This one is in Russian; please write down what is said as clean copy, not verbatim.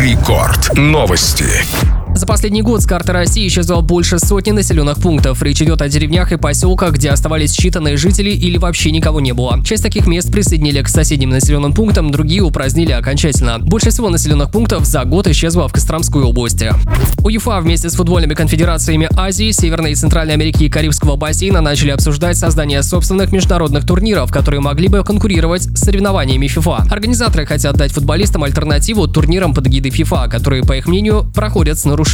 Рекорд. Новости. За последний год с карты России исчезло больше сотни населенных пунктов. Речь идет о деревнях и поселках, где оставались считанные жители или вообще никого не было. Часть таких мест присоединили к соседним населенным пунктам, другие упразднили окончательно. Больше всего населенных пунктов за год исчезло в Костромской области. УЕФА вместе с футбольными конфедерациями Азии, Северной и Центральной Америки и Карибского бассейна начали обсуждать создание собственных международных турниров, которые могли бы конкурировать с соревнованиями FIFA. Организаторы хотят дать футболистам альтернативу турнирам под эгидой FIFA, которые, по их мнению, проходят с нарушениями